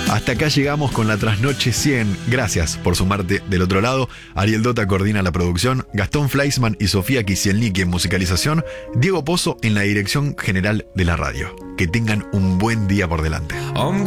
Hasta acá llegamos con la Trasnoche 100. Gracias por sumarte del otro lado. Ariel Dota coordina la producción, Gastón Fleischmann y Sofía Kisielniki en musicalización, Diego Pozo en la dirección general de la radio. Que tengan un buen día por delante.